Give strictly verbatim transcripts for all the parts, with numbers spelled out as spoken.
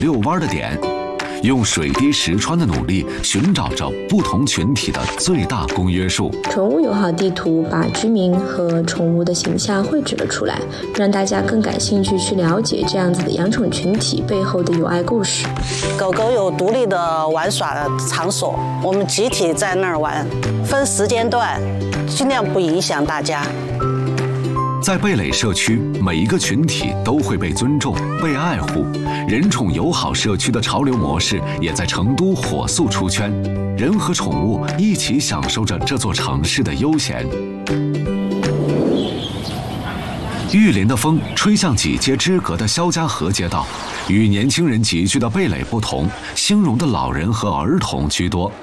遛弯的点，用水滴石穿的努力寻找着不同群体的最大公约数。 宠物友好地图把居民和宠物的形象绘制了出来，让大家更感兴趣去了解这样子的养宠群体背后的友爱故事。 狗狗有独立的玩耍的场所，我们集体在那儿玩，分时间段，尽量不影响大家。 在贝蕾社区，每一个群体都会被尊重、被爱护。人宠友好社区的潮流模式也在成都火速出圈，人和宠物一起享受着这座城市的悠闲。玉林的风吹向几街之隔的肖家河街道，与年轻人集聚的贝蕾不同，兴隆的老人和儿童居多。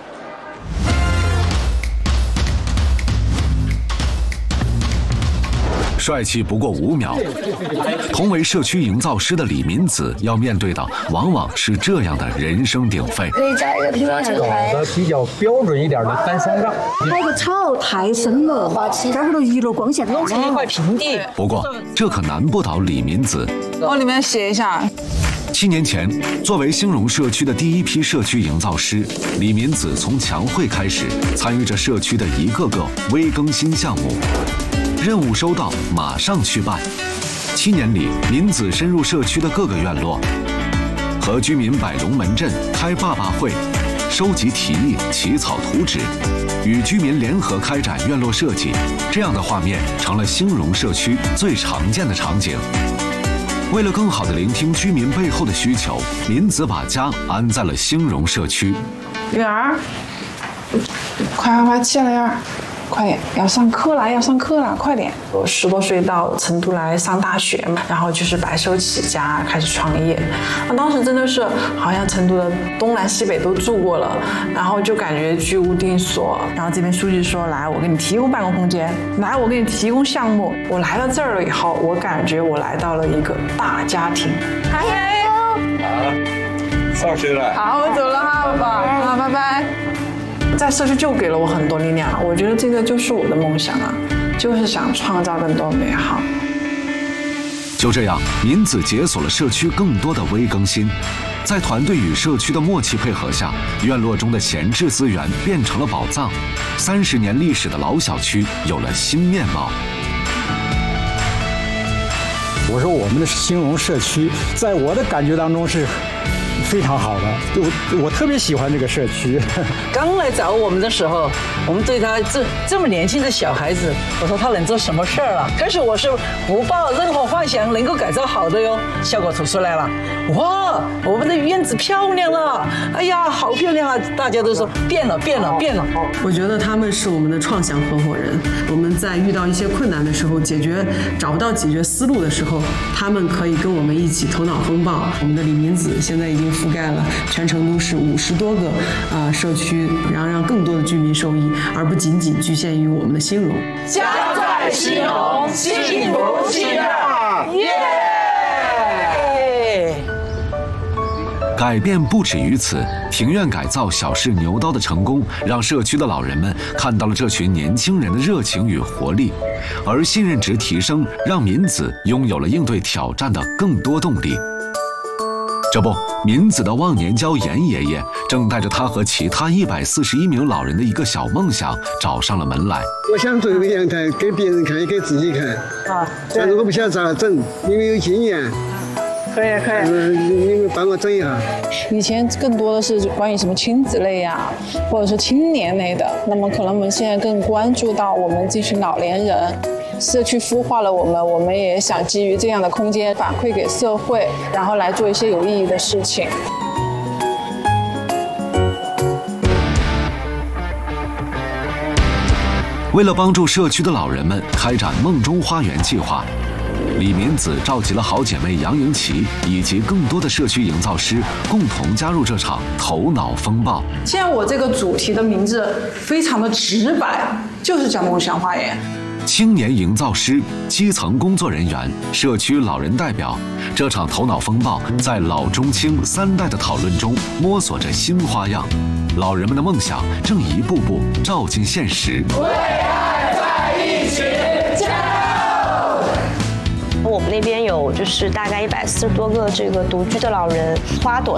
帅气不过五秒，同为社区营造师的李明子要面对的往往是这样的人声鼎沸。 可以加一个乒乓球拍， 比较标准一点的单双杠。 那个草太深了，这会儿都遗了光线， 弄成一块平地。 不过这可难不倒李明子。 往里面写一下。 七年前，作为兴隆社区的第一批社区营造师，李明子从墙绘开始，参与着社区的一个个微更新项目。任务收到，马上去办。七年里，民子深入社区的各个院落，和居民摆龙门阵、开爸爸会，收集提议、起草图纸，与居民联合开展院落设计。这样的画面成了兴隆社区最常见的场景。为了更好地聆听居民背后的需求，民子把家安在了兴隆社区。 月儿，快快快起来呀！快点，要上课了，要上课了，快点！我十多岁到成都来上大学嘛，然后就是白手起家开始创业。那当时真的是好像成都的东南西北都住过了，然后就感觉居无定所。然后这边书记说：“来，我给你提供办公空间，来，我给你提供项目。”我来到这儿了以后，我感觉我来到了一个大家庭。嗨， 好，上学了。 好，我走了哈，爸爸，好，拜拜。在社区就给了我很多力量，我觉得这个就是我的梦想啊，就是想创造更多美好。 就这样，民子解锁了社区更多的微更新，在团队与社区的默契配合下，院落中的闲置资源变成了宝藏，三十年历史的老小区有了新面貌。 我说我们的兴隆社区，在我的感觉当中是非常好的，我我特别喜欢这个社区。 刚来找我们的时候，我们对他这这么年轻的小孩子，我说他能做什么事儿了？可是我是不抱任何幻想能够改造好的哟。效果图出来了，哇，我们的院子漂亮了，哎呀，好漂亮啊！大家都说变了，变了，变了。 我觉得他们是我们的创想合伙人。我们在遇到一些困难的时候，解决找不到解决思路的时候，他们可以跟我们一起头脑风暴。我们的李明子现在已经覆盖了全成都市五十多个啊、呃、社区，然后让更多的居民受益，而不仅仅局限于我们的兴隆。 家在兴隆，幸福气热，耶！ 改变不止于此，庭院改造小试牛刀的成功，让社区的老人们看到了这群年轻人的热情与活力，而信任值提升，让民子拥有了应对挑战的更多动力。这不，民子的忘年交严爷爷正带着他和其他一百四十一名老人的一个小梦想找上了门来。 我想做一个阳台，给别人看也给自己看啊，但是我不晓得咋整，因为有经验。 可以可以， 你们帮我整一下。 以前更多的是关于什么亲子类呀、啊，或者是青年类的，那么可能我们现在更关注到我们这群老年人。社区孵化了我们，我们也想基于这样的空间反馈给社会，然后来做一些有意义的事情。 为了帮助社区的老人们开展梦中花园计划，李明子召集了好姐妹杨莹琪以及更多的社区营造师，共同加入这场头脑风暴。 现在我这个主题的名字非常的直白，就是叫梦想花园。 青年营造师、基层工作人员、社区老人代表，这场头脑风暴在老中青三代的讨论中摸索着新花样。老人们的梦想正一步步照进现实。 为爱在一起，加油！ 我们那边有就是大概一百四十多个这个独居的老人，花朵